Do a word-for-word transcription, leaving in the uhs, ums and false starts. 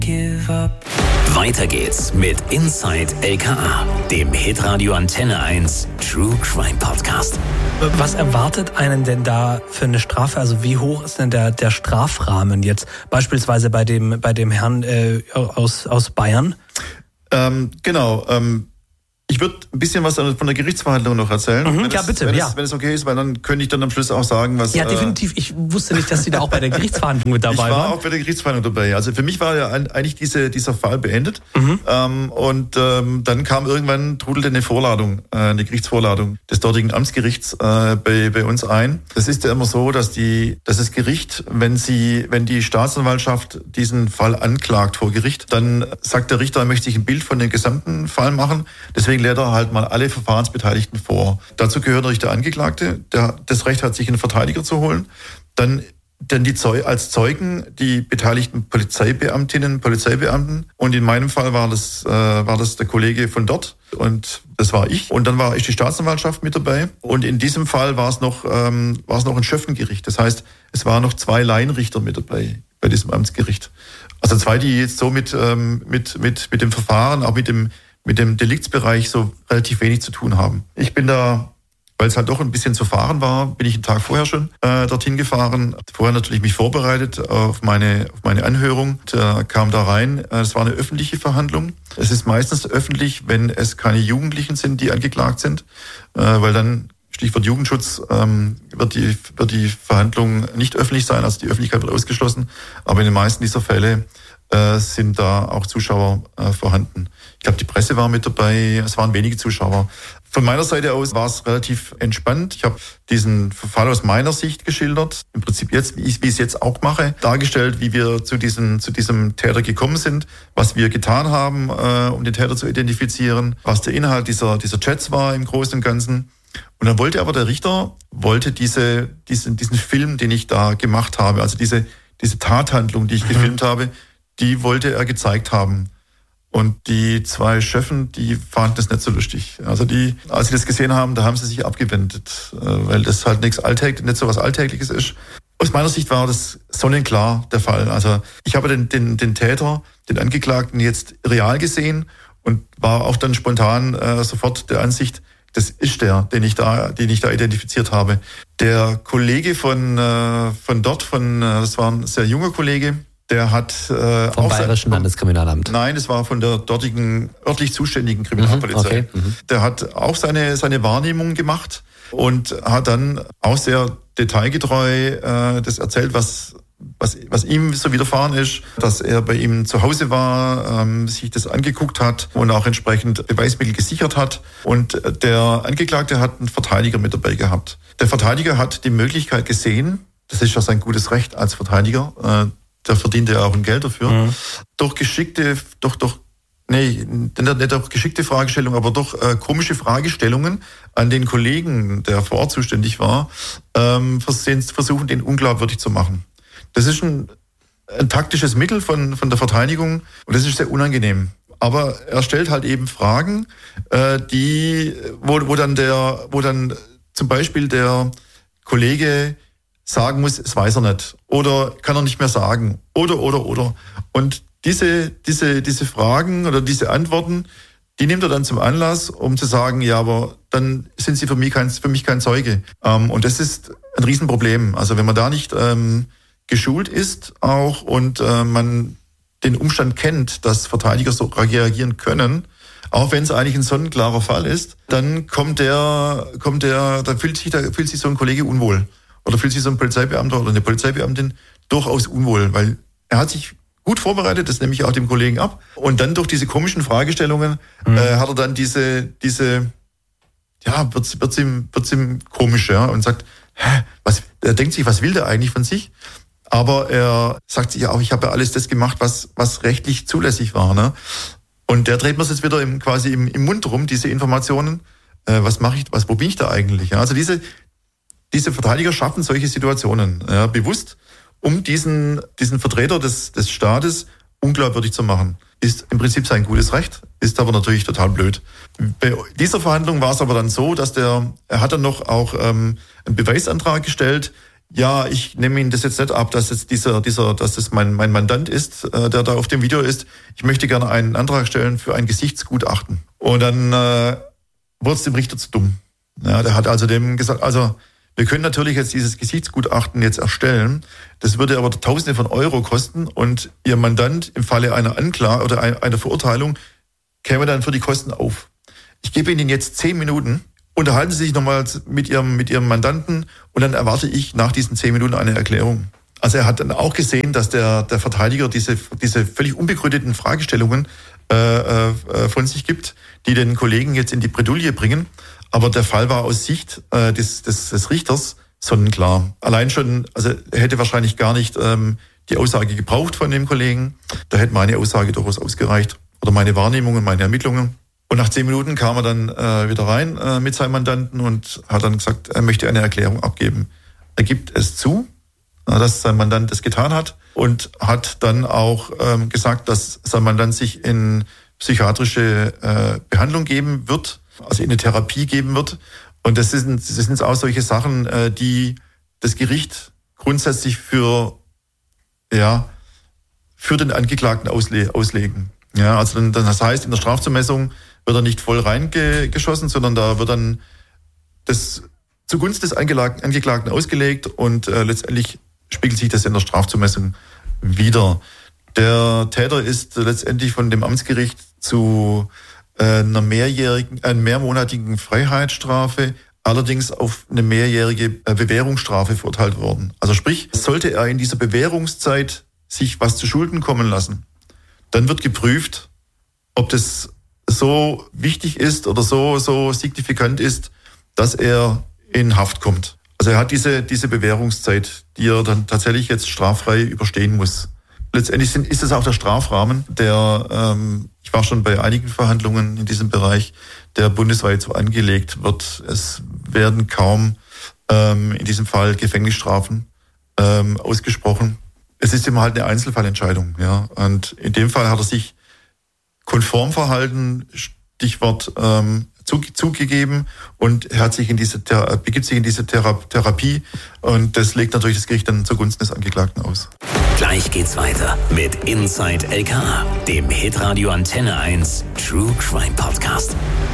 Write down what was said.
Weiter geht's mit Inside L K A, dem Hitradio Antenne eins True Crime Podcast. Was erwartet einen denn da für eine Strafe? Also wie hoch ist denn der, der Strafrahmen jetzt beispielsweise bei dem, bei dem Herrn äh, aus, aus Bayern? Ähm, genau, ähm, ich würde ein bisschen was von der Gerichtsverhandlung noch erzählen. Mhm, wenn ja, es, bitte. Wenn, ja. Es, wenn es okay ist, weil dann könnte ich dann am Schluss auch sagen, was... Ja, definitiv. Ich wusste nicht, dass Sie da auch bei der Gerichtsverhandlung mit dabei waren. Ich war waren. auch bei der Gerichtsverhandlung dabei. Also für mich war ja eigentlich diese, dieser Fall beendet. Mhm. Ähm, und ähm, dann kam irgendwann, trudelte eine Vorladung, äh, eine Gerichtsvorladung des dortigen Amtsgerichts äh, bei, bei uns ein. Das ist ja immer so, dass, die, dass das Gericht, wenn, sie, wenn die Staatsanwaltschaft diesen Fall anklagt vor Gericht, dann sagt der Richter, er möchte sich ein Bild von dem gesamten Fall machen. Deswegen lädt er halt mal alle Verfahrensbeteiligten vor. Dazu gehört natürlich der Angeklagte, der das Recht hat, sich einen Verteidiger zu holen. Dann, dann die Zeu- als Zeugen die beteiligten Polizeibeamtinnen, Polizeibeamten. Und in meinem Fall war das, äh, war das der Kollege von dort und das war ich. Und dann war ich die Staatsanwaltschaft mit dabei. Und in diesem Fall war es noch, ähm, war es noch ein Schöffengericht. Das heißt, es waren noch zwei Laienrichter mit dabei bei diesem Amtsgericht. Also zwei, die jetzt so mit, ähm, mit, mit, mit dem Verfahren, auch mit dem mit dem Deliktsbereich so relativ wenig zu tun haben. Ich bin da, weil es halt doch ein bisschen zu fahren war, bin ich einen Tag vorher schon äh, dorthin gefahren. Vorher natürlich mich vorbereitet auf meine, auf meine Anhörung. Da kam da rein, es war eine öffentliche Verhandlung. Es ist meistens öffentlich, wenn es keine Jugendlichen sind, die angeklagt sind, äh, weil dann, Stichwort Jugendschutz, ähm, wird die, wird die Verhandlung nicht öffentlich sein, also die Öffentlichkeit wird ausgeschlossen. Aber in den meisten dieser Fälle äh, sind da auch Zuschauer äh, vorhanden. Ich glaube, die Presse war mit dabei, es waren wenige Zuschauer. Von meiner Seite aus war es relativ entspannt. Ich habe diesen Fall aus meiner Sicht geschildert, im Prinzip jetzt, wie ich, wie ich es jetzt auch mache, dargestellt, wie wir zu diesem, zu diesem Täter gekommen sind, was wir getan haben, äh, um den Täter zu identifizieren, was der Inhalt dieser, dieser Chats war im Großen und Ganzen. Und dann wollte aber der Richter, wollte diese, diesen, diesen Film, den ich da gemacht habe, also diese, diese Tathandlung, die ich mhm. gefilmt habe, die wollte er gezeigt haben. Und die zwei Schöffen, die fanden das nicht so lustig. Also die, als sie das gesehen haben, da haben sie sich abgewendet, weil das halt nichts Alltägliches, nicht so was Alltägliches ist. Aus meiner Sicht war das sonnenklar der Fall. Also ich habe den, den, den Täter, den Angeklagten jetzt real gesehen und war auch dann spontan äh, sofort der Ansicht, das ist der, den ich da, den ich da identifiziert habe. Der Kollege von, äh, von dort, von, äh, das war ein sehr junger Kollege, der hat äh, vom auch Bayerischen sein, Landeskriminalamt. Nein, es war von der dortigen örtlich zuständigen Kriminalpolizei. Mhm, okay. mhm. Der hat auch seine seine Wahrnehmung gemacht und hat dann auch sehr detailgetreu äh, das erzählt, was was was ihm so widerfahren ist, dass er bei ihm zu Hause war, ähm, sich das angeguckt hat und auch entsprechend Beweismittel gesichert hat. Und der Angeklagte hat einen Verteidiger mit dabei gehabt. Der Verteidiger hat die Möglichkeit gesehen, das ist ja sein gutes Recht als Verteidiger, äh, der verdient ja auch ein Geld dafür, mhm. durch geschickte, durch, durch, nee, nicht durch geschickte Fragestellungen, aber durch äh, komische Fragestellungen an den Kollegen, der vor Ort zuständig war, ähm, versuchen, den unglaubwürdig zu machen. Das ist ein, ein taktisches Mittel von, von der Verteidigung und das ist sehr unangenehm. Aber er stellt halt eben Fragen, äh, die, wo, wo dann der, wo dann zum Beispiel der Kollege sagen muss, es weiß er nicht. Oder kann er nicht mehr sagen. Oder, oder, oder. Und diese, diese, diese Fragen oder diese Antworten, die nimmt er dann zum Anlass, um zu sagen, ja, aber dann sind sie für mich kein, für mich kein Zeuge. Ähm, und das ist ein Riesenproblem. Also wenn man da nicht ähm, geschult ist auch und äh, man den Umstand kennt, dass Verteidiger so reagieren können, auch wenn es eigentlich ein sonnenklarer Fall ist, dann kommt der, kommt der, da fühlt sich, da fühlt sich so ein Kollege unwohl. Oder fühlt sich so ein Polizeibeamter oder eine Polizeibeamtin durchaus unwohl, weil er hat sich gut vorbereitet, das nehme ich auch dem Kollegen ab. Und dann durch diese komischen Fragestellungen mhm. äh, hat er dann diese, diese, ja, wird's, wird's ihm, wird's ihm komisch, ja, und sagt, hä, was, er denkt sich, was will der eigentlich von sich? Aber er sagt sich auch, ich habe ja alles das gemacht, was, was rechtlich zulässig war, ne? Und der dreht mir es jetzt wieder im, quasi im, im Mund rum, diese Informationen. Äh, was mache ich, was, wo bin ich da eigentlich? Ja, also diese, Diese Verteidiger schaffen solche Situationen ja, bewusst, um diesen diesen Vertreter des des Staates unglaubwürdig zu machen. Ist im Prinzip sein gutes Recht, ist aber natürlich total blöd. Bei dieser Verhandlung war es aber dann so, dass der er hat dann noch auch ähm, einen Beweisantrag gestellt, ja, ich nehme Ihnen das jetzt nicht ab, dass jetzt dieser, dieser, dass das mein, mein Mandant ist, äh, der da auf dem Video ist. Ich möchte gerne einen Antrag stellen für ein Gesichtsgutachten. Und dann äh, wurde es dem Richter zu dumm. Ja, der hat also dem gesagt, also wir können natürlich jetzt dieses Gesichtsgutachten jetzt erstellen. Das würde aber Tausende von Euro kosten und Ihr Mandant im Falle einer Anklage oder einer Verurteilung käme dann für die Kosten auf. Ich gebe Ihnen jetzt zehn Minuten. Unterhalten Sie sich nochmal mit Ihrem, mit Ihrem Mandanten und dann erwarte ich nach diesen zehn Minuten eine Erklärung. Also er hat dann auch gesehen, dass der, der Verteidiger diese, diese völlig unbegründeten Fragestellungen äh, äh, von sich gibt, die den Kollegen jetzt in die Bredouille bringen. Aber der Fall war aus Sicht äh, des, des, des Richters sonnenklar. Allein schon, also er hätte wahrscheinlich gar nicht ähm, die Aussage gebraucht von dem Kollegen. Da hätte meine Aussage durchaus ausgereicht. Oder meine Wahrnehmungen, meine Ermittlungen. Und nach zehn Minuten kam er dann äh, wieder rein äh, mit seinem Mandanten und hat dann gesagt, er möchte eine Erklärung abgeben. Er gibt es zu, äh, dass sein Mandant es getan hat und hat dann auch ähm, gesagt, dass sein Mandant sich in psychiatrische äh, Behandlung geben wird, also in eine Therapie geben wird. Und das sind, das sind auch solche Sachen, äh, die das Gericht grundsätzlich für, ja, für den Angeklagten ausle- auslegen. Ja, also dann, dann das heißt, in der Strafzumessung wird er nicht voll reingeschossen, sondern da wird dann das zugunsten des Angeklagten ausgelegt und äh, letztendlich spiegelt sich das in der Strafzumessung wieder. Der Täter ist letztendlich von dem Amtsgericht zu äh, einer mehrjährigen, einer mehrmonatigen Freiheitsstrafe, allerdings auf eine mehrjährige Bewährungsstrafe verurteilt worden. Also sprich, sollte er in dieser Bewährungszeit sich was zu Schulden kommen lassen, dann wird geprüft, ob das so wichtig ist oder so, so signifikant ist, dass er in Haft kommt. Also er hat diese, diese Bewährungszeit, die er dann tatsächlich jetzt straffrei überstehen muss. Letztendlich sind, ist es auch der Strafrahmen, der, ähm, ich war schon bei einigen Verhandlungen in diesem Bereich, der bundesweit so angelegt wird. Es werden kaum ähm, in diesem Fall Gefängnisstrafen ähm, ausgesprochen. Es ist immer halt eine Einzelfallentscheidung, ja. Und in dem Fall hat er sich konform verhalten, Stichwort ähm, zugegeben und er hat sich in diese begibt sich in diese Thera- Therapie und das legt natürlich das Gericht dann zugunsten des Angeklagten aus. Gleich geht's weiter mit Inside L K A, dem Hitradio Antenne eins True Crime Podcast.